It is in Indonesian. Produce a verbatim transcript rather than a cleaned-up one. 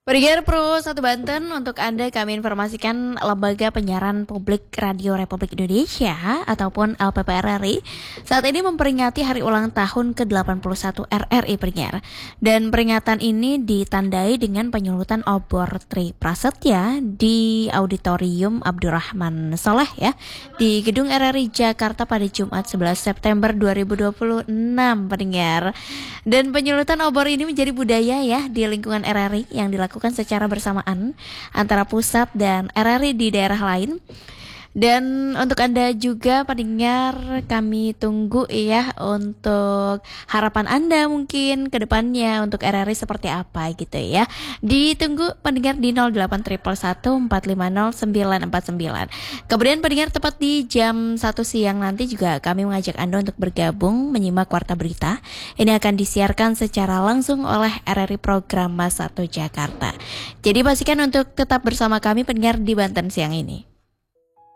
Pendengar Pro satu Banten, untuk Anda kami informasikan Lembaga Penyiaran Publik Radio Republik Indonesia ataupun L P P R R I saat ini memperingati hari ulang tahun ke delapan puluh satu R R I pendengar. Dan peringatan ini ditandai dengan penyulutan obor Tri Prasetya di Auditorium Abdurrahman Soleh ya di Gedung R R I Jakarta pada Jumat sebelas September dua ribu dua puluh enam pendengar. Dan penyulutan obor ini menjadi budaya ya di lingkungan R R I yang dilakukan secara bersamaan antara pusat dan R R I di daerah lain. Dan untuk Anda juga pendengar, kami tunggu ya untuk harapan Anda mungkin ke depannya untuk R R I seperti apa gitu ya. Ditunggu pendengar di nol delapan satu satu empat lima nol sembilan empat sembilan. Kemudian pendengar tepat di jam satu siang nanti juga kami mengajak Anda untuk bergabung menyimak Warta Berita. Ini akan disiarkan secara langsung oleh R R I Program Mas satu Jakarta. Jadi pastikan untuk tetap bersama kami pendengar di Banten siang ini.